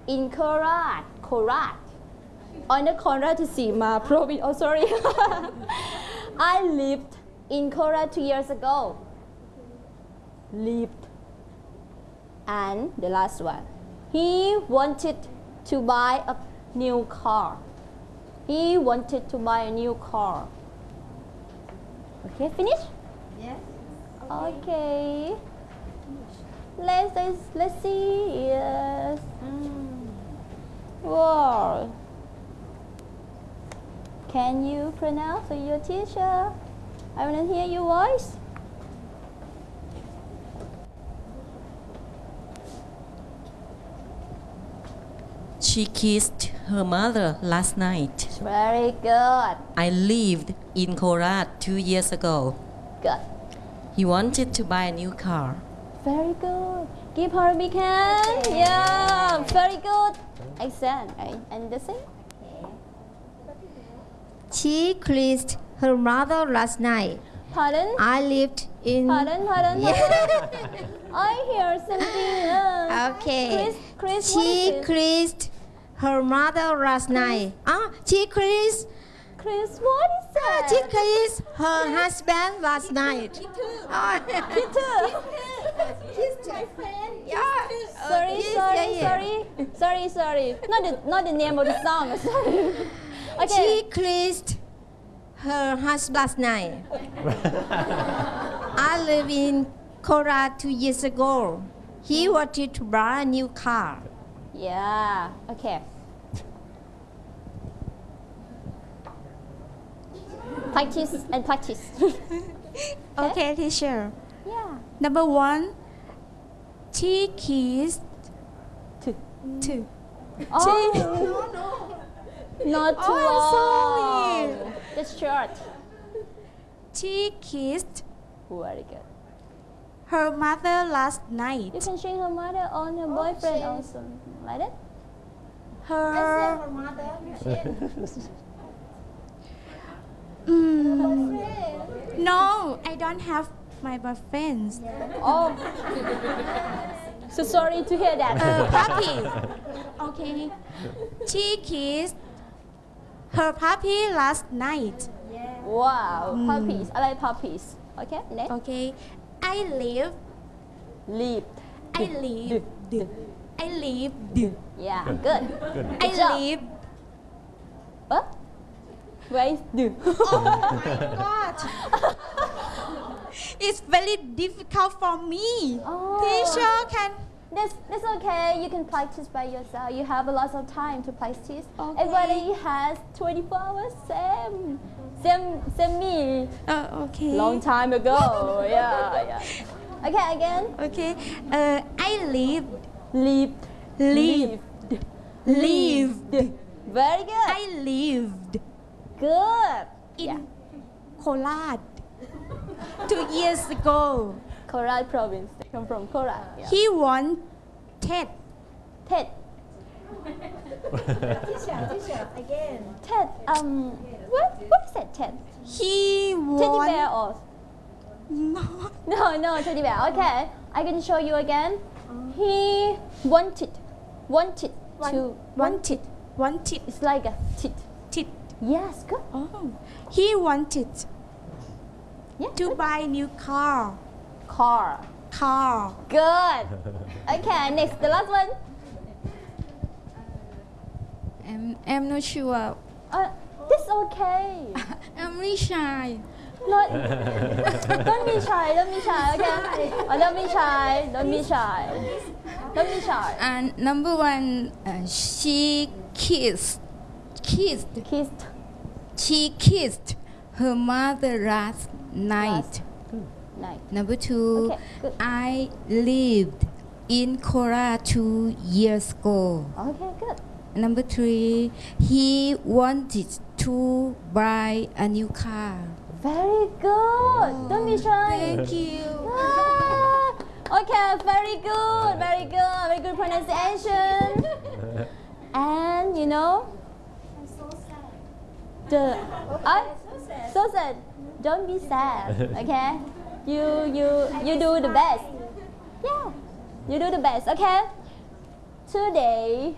in Korat. Korat. On the Konratisima province. Oh, sorry. I lived in Korat 2 years ago. Lived. And the last one. He wanted to buy a new car. He wanted to buy a new car. Okay, finish? Yes. Okay. Let's see. Yes. Wow. Can you pronounce for your teacher? I want to hear your voice. She kissed her mother last night. Very good. I lived in Korat 2 years ago. Good. He wanted to buy a new car. Very good. Give her a big hand. Yeah, very good. Excellent. And the same. She kissed her mother last night. Pardon? I lived in. Pardon. I hear something. Okay. Chris, She what is it? kissed her mother last night. She kissed. Chris, what is that? She kissed her husband last night. Peter. Kissed my friend. Yeah. Sorry. Not the name of the song. Sorry. Okay. She kissed her husband last night. I lived in Korat 2 years ago. He wanted to buy a new car. Yeah. Okay. Practice and practice. Okay, teacher. Yeah. Number 1, she kissed. Two. Oh. Not too I'm long. sorry. Just short. She kissed Very good. her mother last You night. can change her mother on her boyfriend also. Like that? Her no, I don't have my boyfriends. Oh. So sorry to hear that. Puppy. Okay. She kissed her puppy last night. Wow. Puppies. I like puppies. Okay. Next. Okay. I lived. Leap. Yeah. Good. I job. lived. Where is It's very difficult for me. Oh. Teacher can. That's okay. You can practice by yourself. You have a lot of time to practice. Okay. Everybody has 24 hours. Same me. Okay. Long time ago. Yeah. Okay, again. Okay. I lived. Lived. Lived. Very good. I lived Good. in Korat 2 years ago. Korat province. They come from Korat. Yeah. He wanted. Ted. Teacher, again. Ted. What is that? Ted. He Teddy bear wanted. or No. no teddy bear. Okay, I can show you again. He wanted to. Wanted. It's like a tit. Tit. Yes, good. Oh. He wanted Yeah. to buy new car. Car. Good. Okay, next, the last one. I'm not sure. This okay. I'm really shy. Not, don't be shy, okay? Don't be shy. And number 1, she kissed. Kissed. She kissed her mother last night. Nice. Number 2, Okay, good. I lived in Korea 2 years ago. Okay, good. Number 3, he wanted to buy a new car. Very good. Don't be shy. Thank you. Okay, very good pronunciation. And you know, I'm so sad. so sad. Don't be sad. Okay, you do the best. Yeah, you do the best. Okay, today